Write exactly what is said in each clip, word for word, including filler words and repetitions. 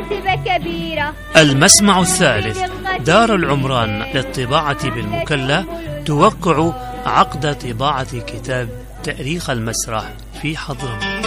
مكاسب كبيرة. المسمع الثالث، دار العمران للطباعة بالمكلا توقع عقد طباعة كتاب تاريخ المسرح في حضرموت.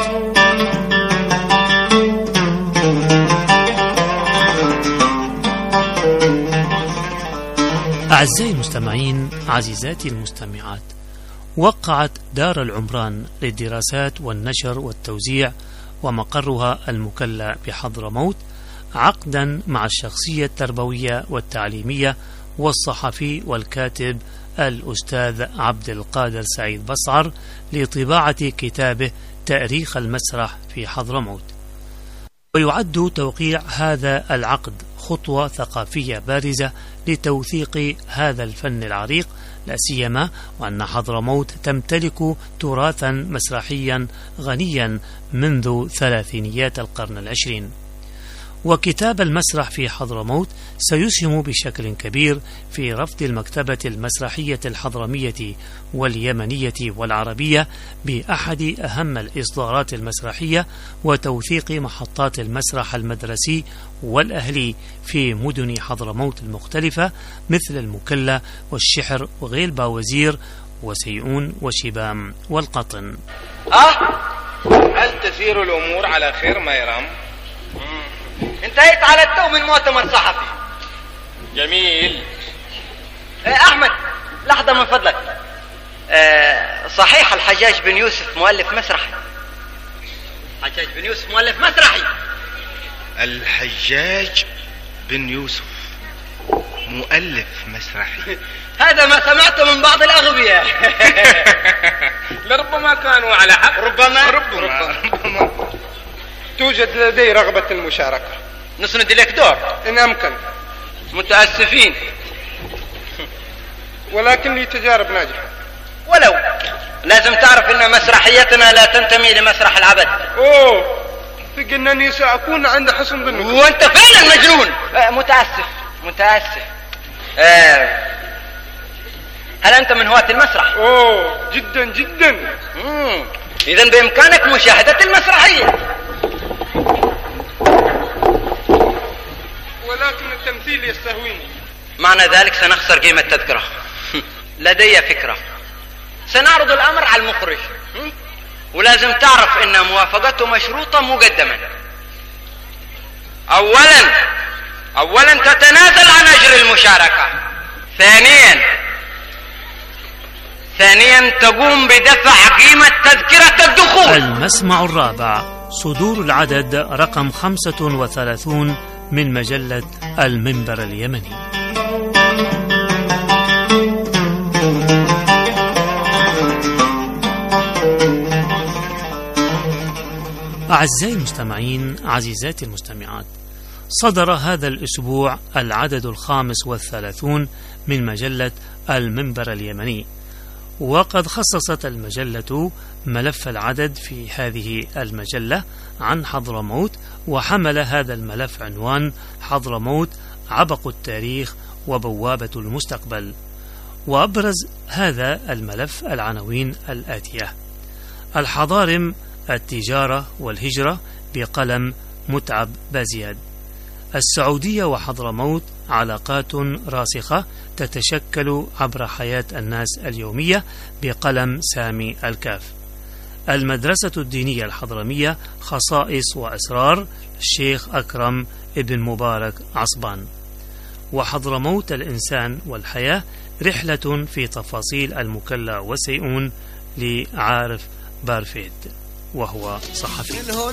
أعزائي المستمعين، عزيزاتي المستمعات، وقعت دار العمران للدراسات والنشر والتوزيع ومقرها المكلا بحضرموت عقدا مع الشخصية التربوية والتعليمية والصحفي والكاتب الأستاذ عبد القادر سعيد بصعر لطباعة كتابه تاريخ المسرح في حضرموت. ويعد توقيع هذا العقد خطوة ثقافية بارزة لتوثيق هذا الفن العريق، لا سيما وأن حضرموت تمتلك تراثا مسرحيا غنيا منذ ثلاثينيات القرن العشرين. وكتاب المسرح في حضرموت سيسهم بشكل كبير في رفض المكتبة المسرحية الحضرمية واليمنية والعربية بأحد أهم الإصدارات المسرحية وتوثيق محطات المسرح المدرسي والأهلي في مدن حضرموت المختلفة مثل المكلا والشحر وغيلبا وزير وسيئون وشبام والقطن. أه هل تسير الأمور على خير ما يرام؟ انتهيت على التو من مؤتمر صحفي. جميل. ايه احمد، لحظة من فضلك. اه صحيح الحجاج بن يوسف مؤلف مسرحي؟ حجاج بن يوسف مؤلف مسرحي؟ الحجاج بن يوسف مؤلف مسرحي؟ هذا ما سمعته من بعض الأغبياء. لربما كانوا على حق. ربما ربما, ربما. توجد لدي رغبة المشاركة. نسند لك دور إن أمكن. متأسفين، ولكن لي تجارب ناجحة. ولو لازم تعرف إن مسرحيتنا لا تنتمي لمسرح العبث. أوه، ثق أنني سأكون عند حسن ظنك. وأنت فعلا مجنون. آه متأسف متأسف. آه. هل أنت من هواة المسرح؟ أوه جدا جدا. إذن بإمكانك مشاهدة المسرحية. ولكن التمثيل يستهويني. معنى ذلك سنخسر قيمة التذكرة. لدي فكرة، سنعرض الأمر على المخرج، ولازم تعرف إن موافقته مشروطة مقدما. أولا أولا تتنازل عن أجر المشاركة. ثانيا ثانيا تقوم بدفع قيمة تذكرة الدخول. المسمع الرابع، صدور العدد رقم خمسة وثلاثون من مجلة المنبر اليمني. أعزائي المستمعين، عزيزاتي المستمعات، صدر هذا الأسبوع العدد الخامس والثلاثون من مجلة المنبر اليمني، وقد خصصت المجلة ملف العدد في هذه المجلة عن حضرموت، وحمل هذا الملف عنوان حضرموت عبق التاريخ وبوابة المستقبل. وأبرز هذا الملف العناوين الآتية: الحضارم، التجارة والهجرة بقلم متعب بازياد. السعودية وحضرموت علاقات راسخة تتشكل عبر حياة الناس اليومية بقلم سامي الكاف. المدرسة الدينية الحضرمية خصائص وأسرار الشيخ أكرم ابن مبارك عصبان. وحضرموت الإنسان والحياة رحلة في تفاصيل المكلا وسيئون لعارف بارفيد، وهو صحفي.